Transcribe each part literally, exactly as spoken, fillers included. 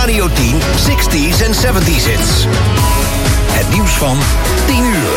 Radio tien zestig's en zeventig's hits. Het nieuws van tien uur.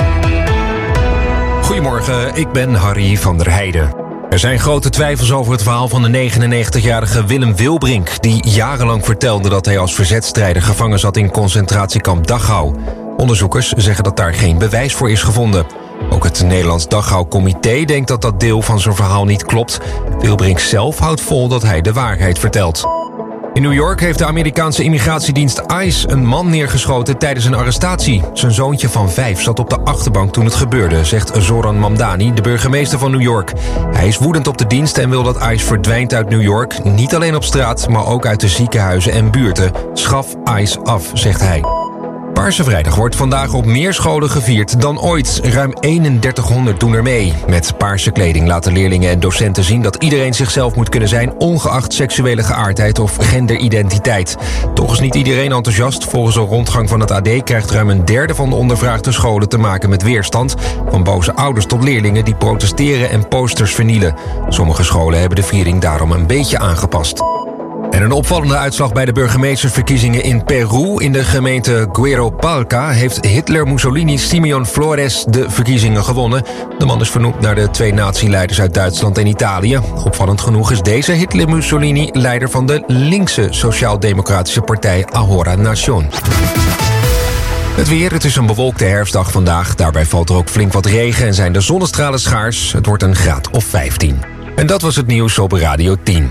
Goedemorgen, ik ben Harry van der Heijden. Er zijn grote twijfels over het verhaal van de negenennegentigjarige Willem Wilbrink, die jarenlang vertelde dat hij als verzetstrijder gevangen zat in concentratiekamp Dachau. Onderzoekers zeggen dat daar geen bewijs voor is gevonden. Ook het Nederlands Dachau-comité denkt dat dat deel van zijn verhaal niet klopt. Wilbrink zelf houdt vol dat hij de waarheid vertelt. In New York heeft de Amerikaanse immigratiedienst ICE een man neergeschoten tijdens een arrestatie. Zijn zoontje van vijf zat op de achterbank toen het gebeurde, zegt Zoran Mamdani, de burgemeester van New York. Hij is woedend op de dienst en wil dat ICE verdwijnt uit New York. Niet alleen op straat, maar ook uit de ziekenhuizen en buurten. Schaf ICE af, zegt hij. Paarse Vrijdag wordt vandaag op meer scholen gevierd dan ooit. Ruim eenendertighonderd doen er mee. Met paarse kleding laten leerlingen en docenten zien dat iedereen zichzelf moet kunnen zijn, ongeacht seksuele geaardheid of genderidentiteit. Toch is niet iedereen enthousiast. Volgens een rondgang van het A D krijgt ruim een derde van de ondervraagde scholen te maken met weerstand. Van boze ouders tot leerlingen die protesteren en posters vernielen. Sommige scholen hebben de viering daarom een beetje aangepast. En een opvallende uitslag bij de burgemeestersverkiezingen in Peru. In de gemeente Gueropalca heeft Hitler-Mussolini Simeon Flores de verkiezingen gewonnen. De man is vernoemd naar de twee nazi-leiders uit Duitsland en Italië. Opvallend genoeg is deze Hitler-Mussolini leider van de linkse sociaal-democratische partij Ahora Nación. Het weer, het is een bewolkte herfstdag vandaag. Daarbij valt er ook flink wat regen en zijn de zonnestralen schaars. Het wordt een graad of vijftien. En dat was het nieuws op Radio tien.